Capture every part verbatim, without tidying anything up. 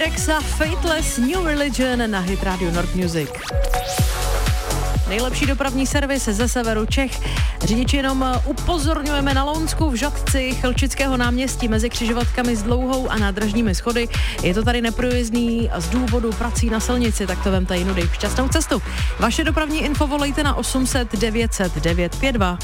T-Rex a Fateless New Religion na Hit Radio North Music. Nejlepší dopravní servis ze severu Čech. Řidiči jenom upozorňujeme na Lounsku v Žatci Chelčického náměstí mezi křižovatkami s Dlouhou a nádražními schody. Je to tady neprůjezdný z důvodu prací na silnici, tak to vemte jinudy. Šťastnou cestu. Vaše dopravní info volejte na osm set devět set devět pět dva.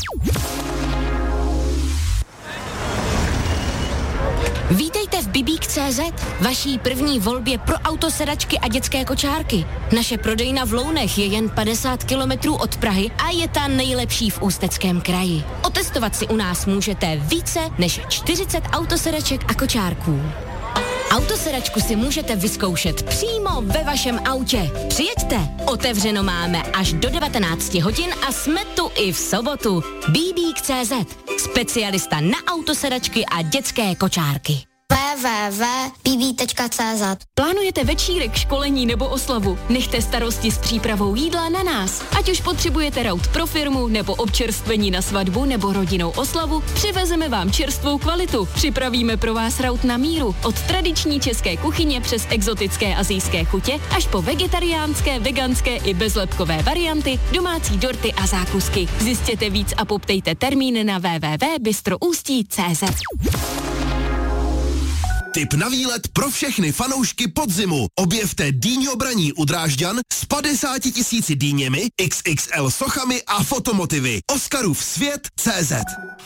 Vítejte v Bibík tečka cé zet, vaší první volbě pro autosedačky a dětské kočárky. Naše prodejna v Lounech je jen padesát kilometrů od Prahy a je ta nejlepší v Ústeckém kraji. Otestovat si u nás můžete více než čtyřicet autosedaček a kočárků. Autosedačku si můžete vyzkoušet přímo ve vašem autě. Přijeďte, otevřeno máme až do devatenáct hodin a jsme tu i v sobotu. Bibík tečka cé zet, specialista na autosedačky a dětské kočárky. w w w tečka b b tečka cé zet. Plánujete večírek, školení nebo oslavu? Nechte starosti s přípravou jídla na nás. Ať už potřebujete raut pro firmu nebo občerstvení na svatbu nebo rodinnou oslavu, přivezeme vám čerstvou kvalitu. Připravíme pro vás raut na míru. Od tradiční české kuchyně přes exotické asijské chutě až po vegetariánské, veganské i bezlepkové varianty, domácí dorty a zákusky. Zjistěte víc a poptejte termín na w w w tečka bystroustí tečka cé zet. Tip na výlet pro všechny fanoušky podzimu. Objevte Dýňo Braní u Drážďan s padesáti tisíci dýněmi, iks iks el sochami a fotomotivy. Oscarův svět tečka cé zet.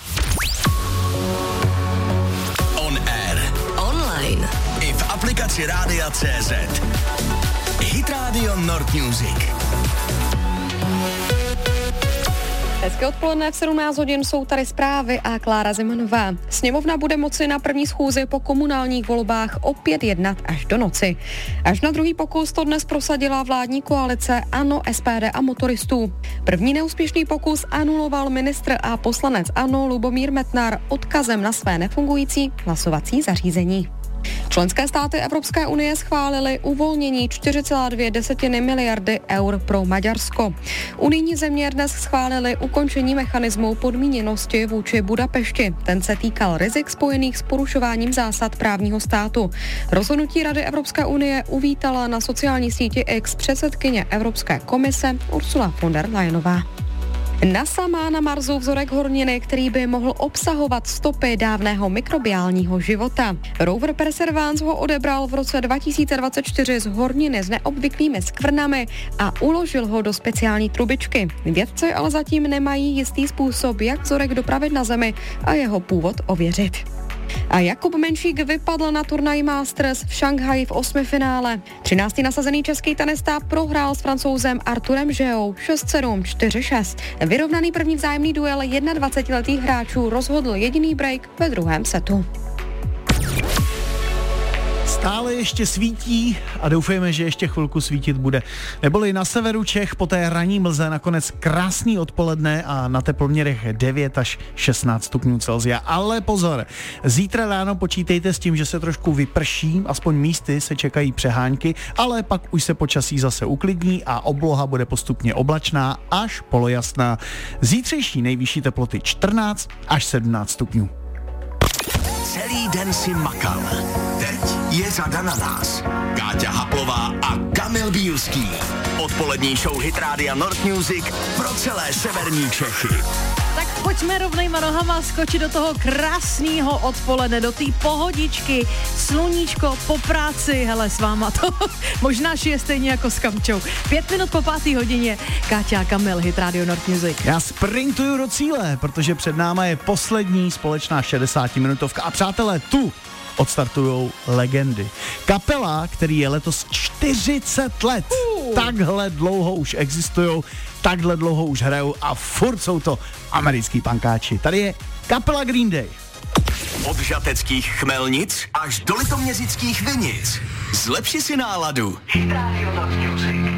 On air. Online. I v aplikaci Rádia tečka cé zet. Hit Radio North Music. Hezké odpoledne, v sedmnáct hodin jsou tady zprávy a Klára Zemanová. Sněmovna bude moci na první schůzi po komunálních volbách opět jednat až do noci. Až na druhý pokus to dnes prosadila vládní koalice ANO, es pé dé a motoristů. První neúspěšný pokus anuloval ministr a poslanec ANO Lubomír Metnar odkazem na své nefungující hlasovací zařízení. Členské státy Evropské unie schválily uvolnění čtyři celé dvě miliardy eur pro Maďarsko. Unijní země dnes schválily ukončení mechanismu podmíněnosti vůči Budapešti. Ten se týkal rizik spojených s porušováním zásad právního státu. Rozhodnutí Rady Evropské unie uvítala na sociální síti X předsedkyně Evropské komise Ursula von der Leyenová. NASA má na Marsu vzorek horniny, který by mohl obsahovat stopy dávného mikrobiálního života. Rover Perseverance ho odebral v roce dva tisíce dvacet čtyři z horniny s neobvyklými skvrnami a uložil ho do speciální trubičky. Vědci ale zatím nemají jistý způsob, jak vzorek dopravit na Zemi a jeho původ ověřit. A Jakub Menšík vypadl na turnaji Masters v Šanghaji v osmifinále. třináctý nasazený český tenista prohrál s Francouzem Arturem Žeou šest sedm, čtyři šest. Vyrovnaný první vzájemný duel dvacetiletých hráčů rozhodl jediný break ve druhém setu. Stále ještě svítí a doufejme, že ještě chvilku svítit bude. Neboli na severu Čech po té ranní mlze nakonec krásný odpoledne a na teploměrech devět až šestnáct stupňů Celsia. Ale pozor, zítra ráno počítejte s tím, že se trošku vyprší, aspoň místy se čekají přehánky, ale pak už se počasí zase uklidní a obloha bude postupně oblačná až polojasná. Zítřejší nejvyšší teploty čtrnáct až sedmnáct stupňů. Celý den si makal. Teď je řada na nás. Káťa Haplová a Kamil Bílský. Odpolední show Hit Rádia North Music pro celé severní Čechy. Tak pojďme rovnejma nohama skočit do toho krásného odpoledne, do té pohodičky, sluníčko po práci, hele s váma to možná šije stejně jako s Kamčou. Pět minut po pátý hodině, Káťa a Kamil, Hit Radio North Music. Já sprintuju do cíle, protože před náma je poslední společná šedesátiminutovka a přátelé, tu odstartujou legendy. Kapela, který je letos čtyřicet let, uh. takhle dlouho už existujou, takhle dlouho už hrajou a furt jsou to americký pankáči. Tady je kapela Green Day. Od žateckých chmelnic až do litoměřických vinic. Zlepši si náladu. Hit Radio North Music.